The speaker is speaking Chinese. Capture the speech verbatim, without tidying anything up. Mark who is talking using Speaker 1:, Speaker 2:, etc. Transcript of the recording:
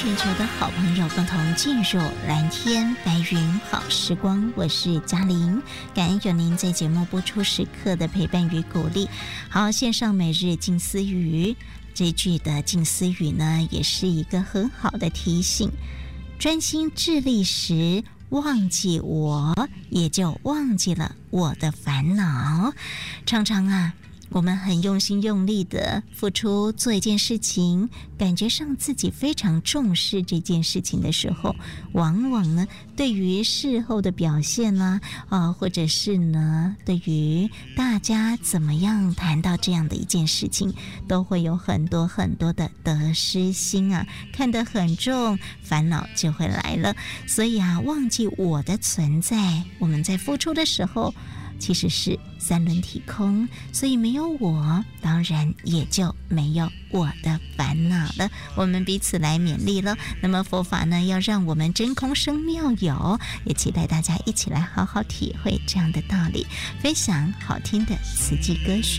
Speaker 1: 全球的好朋友共同进入蓝天白云好时光，我是嘉玲，感恩有您在节目播出时刻的陪伴与鼓励。好，线上每日静思语，这句的静思语呢，也是一个很好的提醒，专心致力时忘记我，也就忘记了我的烦恼。常常啊，我们很用心用力的付出做一件事情，感觉上自己非常重视这件事情的时候，往往呢对于事后的表现啦、啊，啊，或者是呢对于大家怎么样谈到这样的一件事情，都会有很多很多的得失心啊，看得很重，烦恼就会来了。所以啊，忘记我的存在，我们在付出的时候其实是三轮体空，所以没有我，当然也就没有我的烦恼了。我们彼此来勉励了。那么佛法呢，要让我们真空生妙有，也期待大家一起来好好体会这样的道理，分享好听的慈济歌曲。